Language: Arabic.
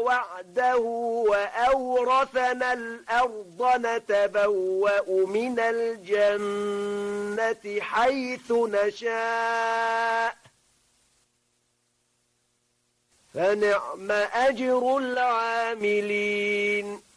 وعده وأورثنا الأرض نتبوأ من الجنة حيث نشاء فنعم أجر العاملين